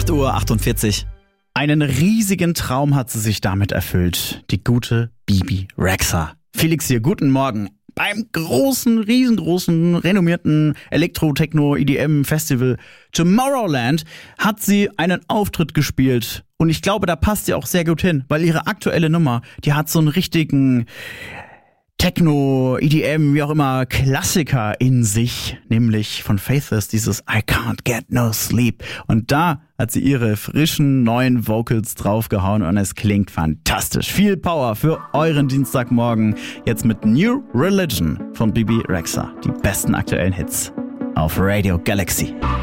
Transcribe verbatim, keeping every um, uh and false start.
acht Uhr achtundvierzig. Einen riesigen Traum hat sie sich damit erfüllt. Die gute Bebe Rexha. Felix hier, guten Morgen. Beim großen, riesengroßen, renommierten Elektro-Techno-E D M-Festival Tomorrowland hat sie einen Auftritt gespielt. Und ich glaube, da passt sie auch sehr gut hin, weil ihre aktuelle Nummer, die hat so einen richtigen Techno, E D M, wie auch immer, Klassiker in sich, nämlich von Faithless, dieses I Can't Get No Sleep. Und da hat sie ihre frischen neuen Vocals draufgehauen und es klingt fantastisch. Viel Power für euren Dienstagmorgen. Jetzt mit New Religion von Bebe Rexha. Die besten aktuellen Hits auf Radio Galaxy.